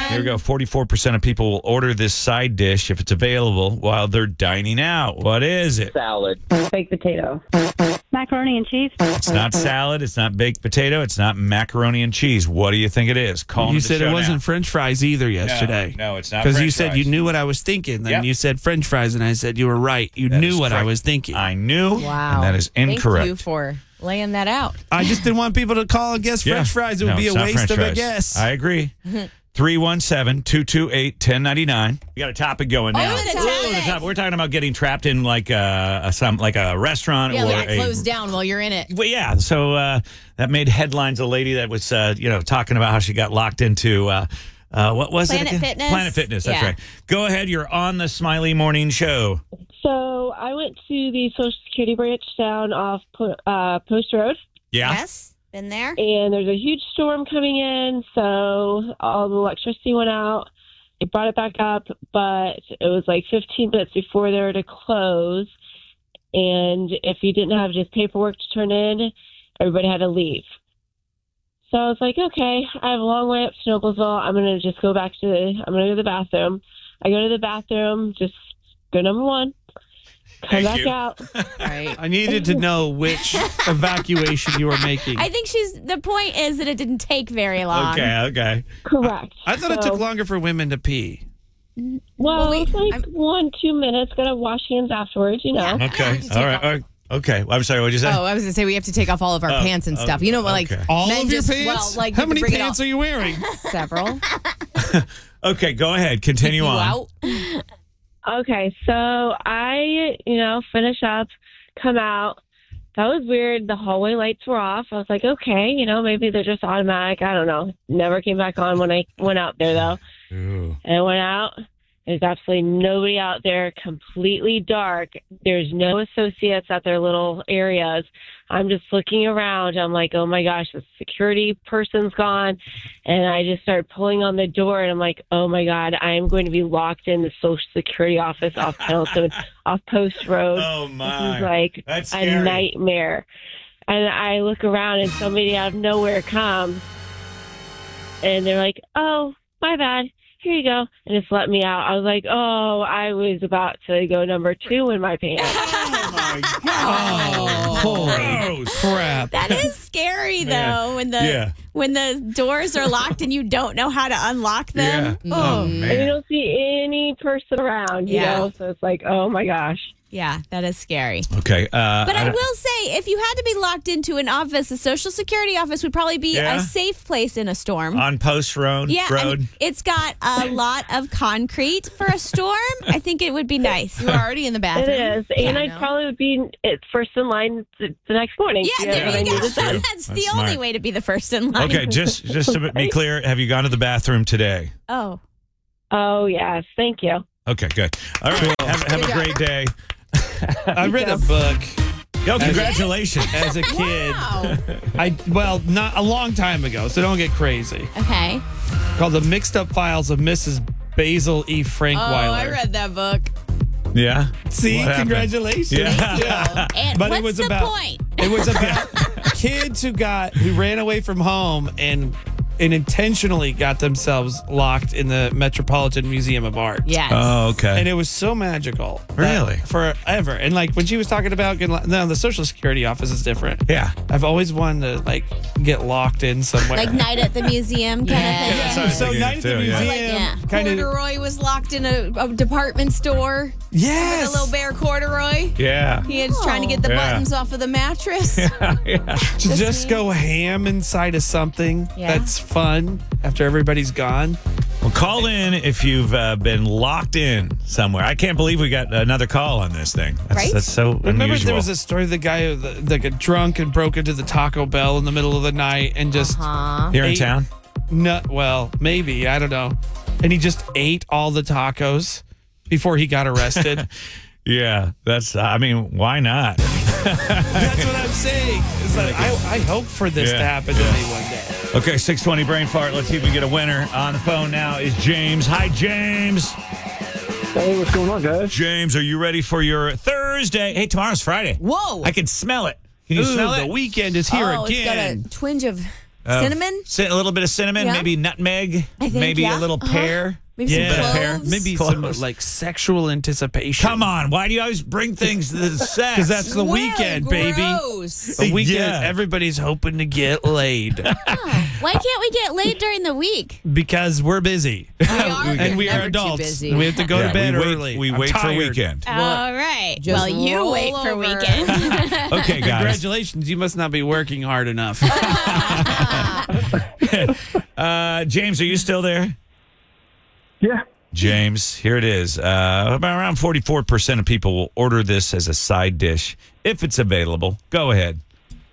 Here we go. 44% of people will order this side dish if it's available while they're dining out. What is it? Salad. Baked potato. Macaroni and cheese. It's not salad. It's not baked potato. It's not macaroni and cheese. What do you think it is? Call You into the said it show wasn't now. French fries either yesterday. No, it's not Because you French said fries. you knew what I was thinking. Then Yep. you said French fries, and I said you were right. You That knew is what I correct. was thinking. I knew. Wow. And that is incorrect. Thank you for laying that out. I just didn't want people to call and guess Yeah. French fries. It would No, be it's a not waste French of a fries. guess. I agree. 317-228-1099. We got a topic going now. the Ooh, topic. We're talking about getting trapped in like a restaurant Yeah, or like a closed down while you're in it. Well, yeah. So that made headlines. A lady that was, talking about how she got locked into what was Planet it again? Fitness? Planet Fitness. That's Yeah. right. Go ahead. You're on the Smiley Morning Show. So I went to the Social Security branch down off Post Road, Yeah. Yes. Been there. and there's a huge storm coming in, so all the electricity went out. They brought it back up, but it was like 15 minutes before they were to close. And if you didn't have just paperwork to turn in, everybody had to leave. So I was like, okay, I have a long way up to Noblesville. I'm going to just go back I'm going to go to the bathroom. I go to the bathroom, just go number one, come Thank back you. out. Right. I needed to know which evacuation you were making. I think the point is that it didn't take very long. Okay. Correct. I thought it So- took longer for women to pee. Well, wait, it's like 1-2 minutes. Got to wash hands afterwards, you know. Okay. just All take right. All right. Okay. I'm sorry. What did you say? Oh, I was gonna say we have to take off all of our pants and stuff. You know what? Like okay. All men of your just, pants? Well, like How you many bring it pants all- are you wearing? Several. Okay. Go ahead. Continue You on. out. Okay, so I, finish up, come out. That was weird. The hallway lights were off. I was like, okay, maybe they're just automatic. I don't know. Never came back on when I went out there, though. Ooh. And I went out. There's absolutely nobody out there, completely dark. There's no associates at their little areas. I'm just looking around. I'm like, oh my gosh, the security person's gone. And I just start pulling on the door, and I'm like, oh my God, I am going to be locked in the Social Security office off Pendleton, off Post Road. Oh, This my. is like That's a scary. nightmare. And I look around, and somebody out of nowhere comes, and they're like, oh, my bad. Here you go. And just let me out. I was like, oh, I was about to go number 2 in my pants. Oh, my Oh, holy Gross. crap. That is scary though Yeah. when the Yeah. when the doors are locked and you don't know how to unlock them. Yeah. Oh, And you man. don't see any person around, you Yeah. know? So it's like, oh my gosh. Yeah, that is scary. Okay. But I will say, if you had to be locked into an office, a Social Security office would probably be Yeah. a safe place in a storm. On Post Road. Yeah, I Road. mean, it's got a lot of concrete for a storm. I think it would be nice. You were already in the It bathroom. is. And I'd probably be first in line the next morning. Yeah, to get there what I you go. needed done. That's the That's only smart. way to be the first in line. Okay, just to be clear, have you gone to the bathroom today? Oh, Oh, yes. Thank you. Okay, good. All right, have a great day. I read a book Yo, congratulations. as a kid. wow. Not a long time ago, so don't get crazy. Okay. Called The Mixed Up Files of Mrs. Basil E. Frankweiler. Oh, I read that book. Yeah. See, What happened? congratulations. Yeah. And But what's it was the about point? It was about kids who ran away from home and intentionally got themselves locked in the Metropolitan Museum of Art. Yes. Oh, okay. And it was so magical. that Really? Forever. And like when she was talking about the Social Security office is different. Yeah. I've always wanted to get locked in somewhere. Like night at the museum kind Yeah. of thing. that's what I was so thinking night at the too, yeah. museum, Yeah. kind of. Corduroy was locked in a department store. Yes. The little bear corduroy. Yeah. He was trying to get the Yeah. buttons off of the mattress. To just go ham inside of something Yeah. that's fun after everybody's gone. Well, call in if you've been locked in somewhere. I can't believe we got another call on this thing. Right? That's so Remember unusual. there was a story of the guy that got drunk and broke into the Taco Bell in the middle of the night and just Here in ate- town? well, maybe, I don't know. And he just ate all the tacos before he got arrested. Yeah. Why not? That's what I'm saying. It's like I hope for this Yeah. to happen to me one day. Okay, 620 brain fart. Let's see if we get a winner. On the phone now is James. Hi, James. Hey, what's going on, guys? James, are you ready for your Thursday? Hey, tomorrow's Friday. Whoa. I can smell it. Can you Ooh, smell the it? weekend is here oh, again. it's got a twinge of Cinnamon? A little bit of cinnamon, Yeah. maybe nutmeg, I think, maybe yeah. a little pear. Maybe some Yeah, cloves. maybe some like sexual anticipation. Come on, why do you always bring things to the sex? Because that's the Well, weekend, baby. gross. The weekend, Yeah. everybody's hoping to get laid Why can't we get laid during the week? because we're busy and we are never too adults. busy. And we have to go to bed we wait, early. We I'm wait for tired. weekend. All right. just Well, you roll wait for over. weekend. Okay, guys. Congratulations, you must not be working hard enough. James, are you still there? Yeah. James, here it is. About around 44% of people will order this as a side dish if it's available. Go ahead.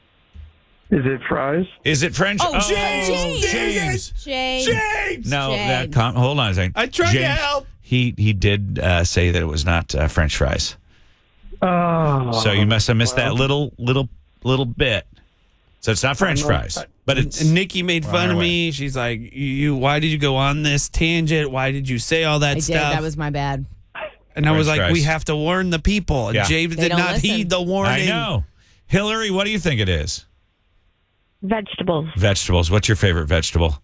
Is it fries? Is it French? Oh, James! James! Jay. No, James. hold on a second. I tried to James, help. He did say that it was not French fries. Oh. So you must have missed that little bit. So it's not French fries, but it's And Nikki made We're on fun our of way. me. She's like, "You, why did you go on this tangent? Why did you say all that I did. stuff?" That was my bad. and I was French like, fries. "We have to warn the people." And Yeah. James They did don't not listen. heed the warning. I know. Hillary, what do you think it is? Vegetables. Vegetables. What's your favorite vegetable?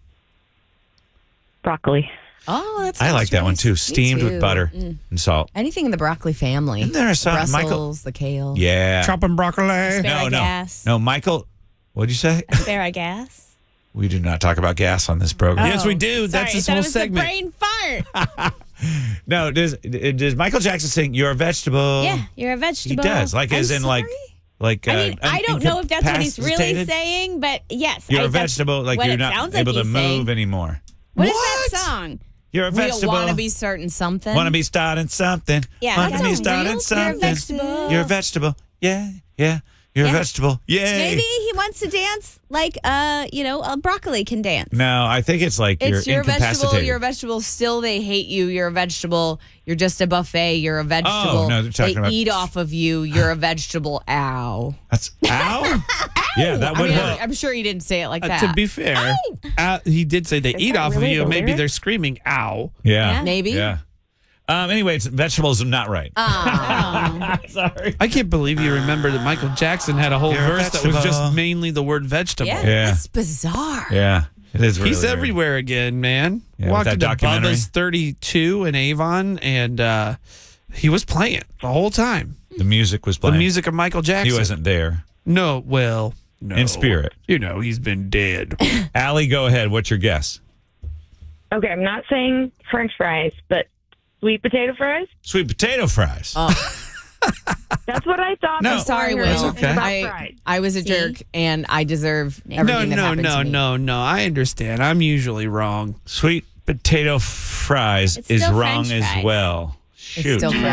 Broccoli. Oh, that's I nice like that one choice. too. Me Steamed too. with butter Mm. and salt. Anything in the broccoli family. Isn't there a song, Brussels, Michael? the kale. Yeah. Chopping broccoli. Asparagus. No, Michael. What'd you say? Asparagus. We do not talk about gas on this program. Yes, we do. That's Sorry, this that whole was segment. the brain fart. No, does Michael Jackson sing "You're a Vegetable"? Yeah, you're a he vegetable. does. Like I'm as in like. Like, I mean, I don't know if that's what he's really incapacitated? saying, but yes. You're a that's vegetable, like what you're it not sounds able like to he's move saying. anymore. What is that song? You're a We don't vegetable. want to be starting something. Want to be starting something. Yeah, Want that's to be a starting real- something. You're a vegetable. You're a vegetable. Yeah, yeah. You're a Yeah. vegetable. Yay. Maybe he wants to dance like a broccoli can dance. No, I think it's like It's you're your vegetable. incapacitated. You're a vegetable. Still, they hate you. You're a vegetable. You're just a buffet. You're a vegetable. no, they're talking they about- eat off of you. You're a vegetable. Ow. That's ow. Yeah, that I would mean, hurt. I'm sure he didn't say it like that. To be fair, he did say they eat that off of really you. the Maybe lyric? they're screaming, "Ow!" Yeah. Maybe. Yeah. Anyway, it's vegetables are not right. Sorry. I can't believe you remember that Michael Jackson had a whole You're a verse that was vegetable. just mainly the word vegetable. Yeah, Yeah. It's bizarre. Yeah, it is really He's weird. everywhere again, man. Yeah, with Walked that into documentary. Bubba's 32 in Avon, and he was playing the whole time. The music was The playing. music of Michael Jackson. He wasn't there. No, well, no. In spirit. You know, he's been dead. Allie, go ahead. What's your guess? Okay, I'm not saying French fries, but sweet potato fries. Sweet potato fries. That's what I thought. No. before Sorry, I heard Will. anything about I, fries. I was a jerk, and I deserve no, everything that no, happened no, to me. no. I understand. I'm usually wrong. Sweet potato fries It's is still wrong French as fries. well. Shoot. It's still French.